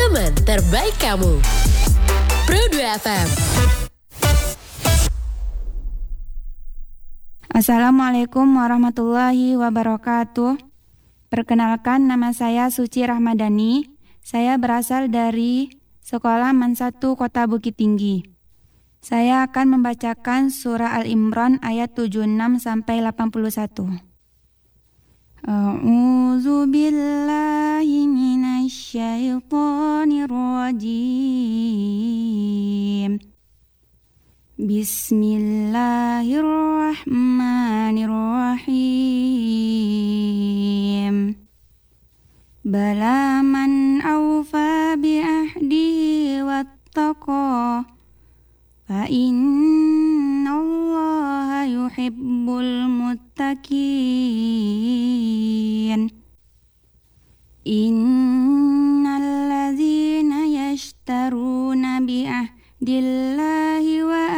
teman terbaik kamu. Pro 2 FM. Assalamualaikum warahmatullahi wabarakatuh. Perkenalkan, nama saya Suci Rahmadani. Saya berasal dari Sekolah Man 1 Kota Bukit Tinggi. Saya akan membacakan surah Al-Imran ayat 76 sampai 81. A'udzu billahi minasy syaithanir rajim. Bismillahirrahmanirrahim. Bala man awfa bi ahdihi wattaqa fa innallaha yuhibbul muttaqin. Innal ladzina yashtaruna bi ahdillahi wa